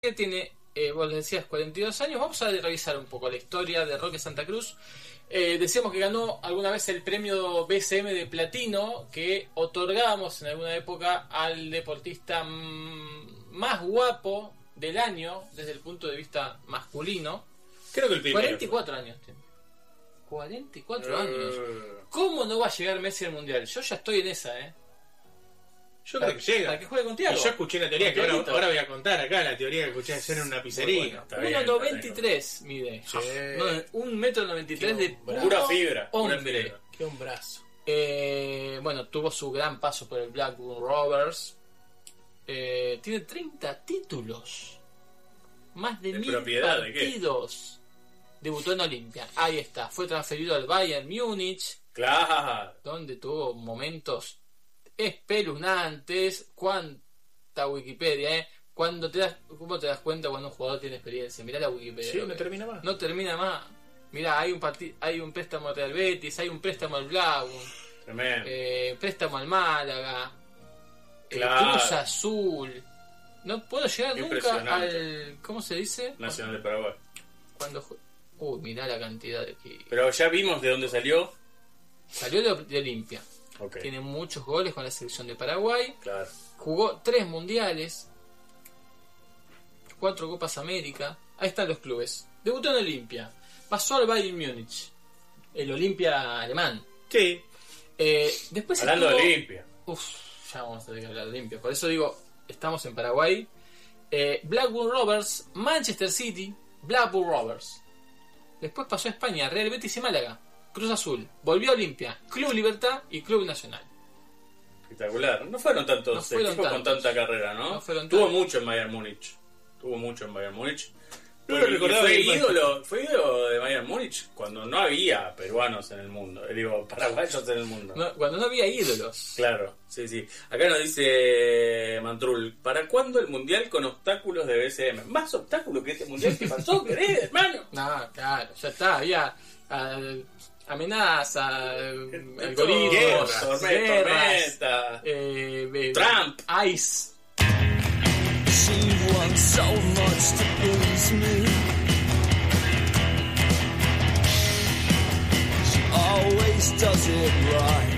que tiene, vos les decías, 42 años. Vamos a revisar un poco la historia de Roque Santa Cruz. Decíamos que ganó alguna vez el premio BCM de platino, que otorgábamos en alguna época al deportista más guapo del año desde el punto de vista masculino. Creo que el primero. 44 años tiene. 44 años. ¿Cómo no va a llegar Messi al Mundial? Yo ya estoy en esa, Yo creo que llega. Para que juegue con Thiago. Y yo escuché la teoría que ahora voy a contar acá, la teoría que escuché ayer en una pizzería. 1,93 mide. Sí. 1,93 m de pura fibra. Hombre. Qué hombrazo. Bueno, tuvo su gran paso por el Blackburn Rovers. Tiene 30 títulos. Más de 1000 partidos. Debutó en Olimpia. Ahí está. Fue transferido al Bayern Múnich. Claro. Donde tuvo momentos espeluznantes. Cuánta Wikipedia, ¿Cómo te das cuenta cuando un jugador tiene experiencia? Mirá la Wikipedia. Sí, no termina más. No termina más. Mirá, hay un préstamo al Real Betis, hay un préstamo al Blackburn. Tremendo. Préstamo al Málaga. Claro. Cruz Azul. No puedo llegar nunca al... ¿Cómo se dice? Nacional de Paraguay. Mirá la cantidad de que... Pero ya vimos de dónde salió. Salió de Olimpia. Okay. Tiene muchos goles con la selección de Paraguay. Claro. Jugó 3 mundiales. 4 Copas América. Ahí están los clubes. Debutó en Olimpia. Pasó al Bayern Múnich. El Olimpia alemán. Sí. Después hablando de Olimpia. Ya vamos a tener que hablar de Olimpia. Por eso digo, estamos en Paraguay. Blackburn Rovers, Manchester City, Blackburn Rovers. Después pasó a España, Real Betis y Málaga, Cruz Azul, volvió a Olimpia, Club Libertad y Club Nacional. Espectacular. No fueron tantos equipos con tanta carrera, ¿no? Tuvo mucho en Bayern Múnich. Fue ídolo de Bayern Múnich cuando no había peruanos en el mundo. Digo, paraguayos en el mundo. Cuando no había ídolos. Claro, sí. Acá nos dice Mantrul, ¿para cuándo el mundial con obstáculos de BCM? Más obstáculos que este mundial que pasó, querés, hermano. No, claro, ya está, había amenaza, algoritmos, tormenta, Trump, ICE. She wants so much to please me. She always does it right.